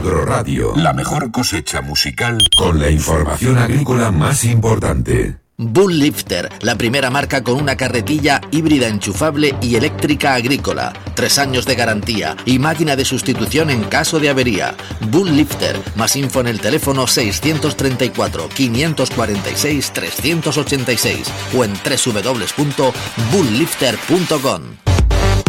Agroradio, la mejor cosecha musical con la información agrícola más importante. Bull Lifter, la primera marca con una carretilla híbrida enchufable y eléctrica agrícola, 3 años de garantía y máquina de sustitución en caso de avería. Bull Lifter, más info en el teléfono 634 546 386 o en www.bulllifter.com.